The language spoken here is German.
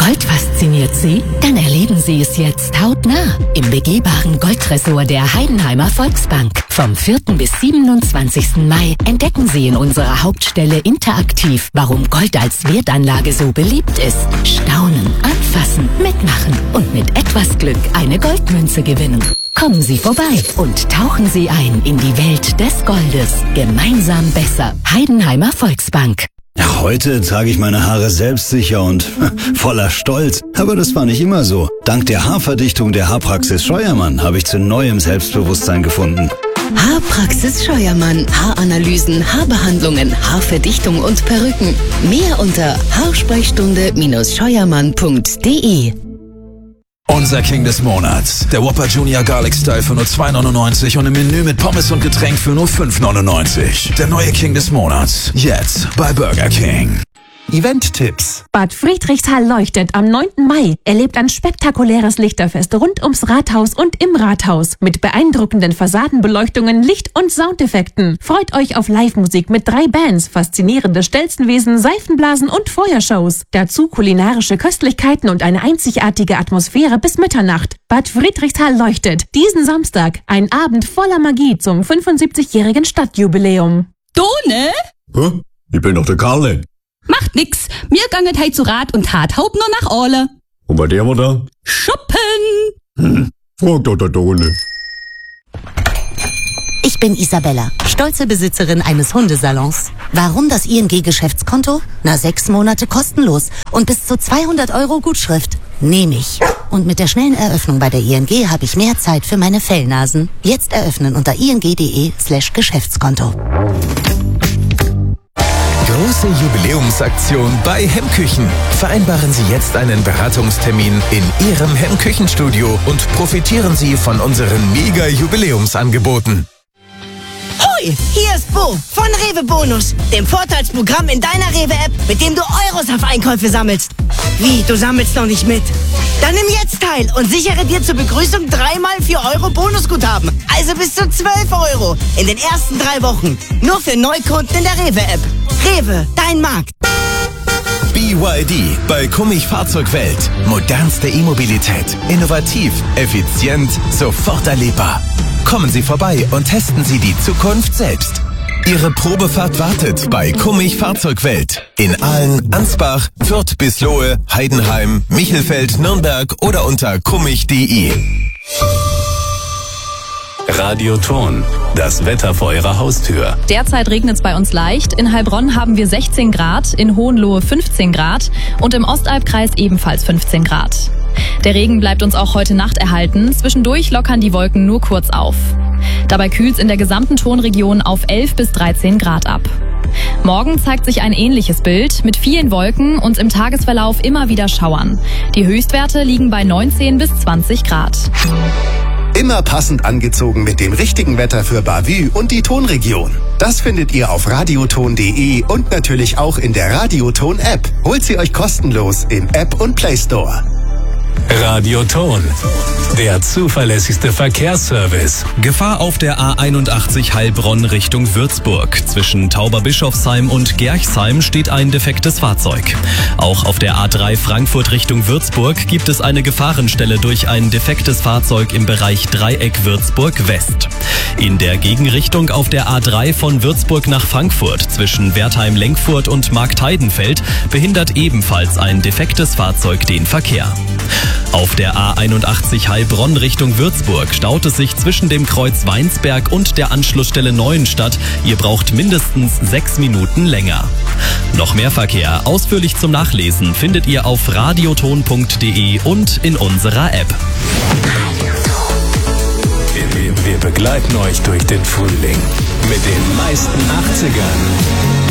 Gold fasziniert Sie? Dann erleben Sie es jetzt hautnah im begehbaren Goldtresor der Heidenheimer Volksbank. Vom 4. bis 27. Mai entdecken Sie in unserer Hauptstelle interaktiv, warum Gold als Wertanlage so beliebt ist. Staunen, anfassen, mitmachen und mit etwas Glück eine Goldmünze gewinnen. Kommen Sie vorbei und tauchen Sie ein in die Welt des Goldes. Gemeinsam besser. Heidenheimer Volksbank. Heute trage ich meine Haare selbstsicher und voller Stolz. Aber das war nicht immer so. Dank der Haarverdichtung der Haarpraxis Scheuermann habe ich zu neuem Selbstbewusstsein gefunden. Haarpraxis Scheuermann. Haaranalysen, Haarbehandlungen, Haarverdichtung und Perücken. Mehr unter haarsprechstunde-scheuermann.de. Unser King des Monats. Der Whopper Junior Garlic Style für nur 2,99 und im Menü mit Pommes und Getränk für nur 5,99. Der neue King des Monats. Jetzt bei Burger King. Event-Tipps. Bad Friedrichshall leuchtet am 9. Mai. Erlebt ein spektakuläres Lichterfest rund ums Rathaus und im Rathaus mit beeindruckenden Fassadenbeleuchtungen, Licht- und Soundeffekten. Freut euch auf Live-Musik mit 3 Bands, faszinierende Stelzenwesen, Seifenblasen und Feuershows. Dazu kulinarische Köstlichkeiten und eine einzigartige Atmosphäre bis Mitternacht. Bad Friedrichshall leuchtet. Diesen Samstag ein Abend voller Magie zum 75-jährigen Stadtjubiläum. Du, ne? Hä? Ich bin doch der Karle. Macht nix. Mir ganget heit zu Rad und Tat haupt nur nach Orle. Und bei der war da? Shoppen! Frag doch der Done. Ich bin Isabella, stolze Besitzerin eines Hundesalons. Warum das ING-Geschäftskonto? 6 Monate kostenlos und bis zu 200 € Gutschrift. Nehme ich. Und mit der schnellen Eröffnung bei der ING habe ich mehr Zeit für meine Fellnasen. Jetzt eröffnen unter ing.de/Geschäftskonto. Große Jubiläumsaktion bei Hemmküchen. Vereinbaren Sie jetzt einen Beratungstermin in Ihrem Hemmküchenstudio und profitieren Sie von unseren Mega-Jubiläumsangeboten. Hoi, hier ist Bo von Rewe Bonus, dem Vorteilsprogramm in deiner Rewe-App, mit dem du Euros auf Einkäufe sammelst. Wie, du sammelst noch nicht mit? Dann nimm jetzt teil und sichere dir zur Begrüßung 3x 4 € Bonusguthaben. Also bis zu 12 € in den ersten 3 Wochen. Nur für Neukunden in der Rewe-App. Rewe, dein Markt. BYD bei Kummich Fahrzeugwelt. Modernste E-Mobilität. Innovativ, effizient, sofort erlebbar. Kommen Sie vorbei und testen Sie die Zukunft selbst. Ihre Probefahrt wartet bei Kummich Fahrzeugwelt. In Aalen, Ansbach, Fürth bis Lohe, Heidenheim, Michelfeld, Nürnberg oder unter kummich.de. Radioton, das Wetter vor Ihrer Haustür. Derzeit regnet es bei uns leicht. In Heilbronn haben wir 16 Grad, in Hohenlohe 15 Grad und im Ostalbkreis ebenfalls 15 Grad. Der Regen bleibt uns auch heute Nacht erhalten. Zwischendurch lockern die Wolken nur kurz auf. Dabei kühlt es in der gesamten Tonregion auf 11 bis 13 Grad ab. Morgen zeigt sich ein ähnliches Bild mit vielen Wolken und im Tagesverlauf immer wieder Schauern. Die Höchstwerte liegen bei 19 bis 20 Grad. Immer passend angezogen mit dem richtigen Wetter für Bavü und die Tonregion. Das findet ihr auf radioton.de und natürlich auch in der Radioton-App. Holt sie euch kostenlos im App und Play Store. Radioton, der zuverlässigste Verkehrsservice. Gefahr auf der A81 Heilbronn Richtung Würzburg. Zwischen Tauberbischofsheim und Gerchsheim steht ein defektes Fahrzeug. Auch auf der A3 Frankfurt Richtung Würzburg gibt es eine Gefahrenstelle durch ein defektes Fahrzeug im Bereich Dreieck Würzburg West. In der Gegenrichtung auf der A3 von Würzburg nach Frankfurt zwischen Wertheim-Lenkfurt und Marktheidenfeld behindert ebenfalls ein defektes Fahrzeug den Verkehr. Auf der A81 Heilbronn Richtung Würzburg staut es sich zwischen dem Kreuz Weinsberg und der Anschlussstelle Neuenstadt. Ihr braucht mindestens 6 Minuten länger. Noch mehr Verkehr ausführlich zum Nachlesen findet ihr auf radioton.de und in unserer App. Wir begleiten euch durch den Frühling mit den meisten 80ern.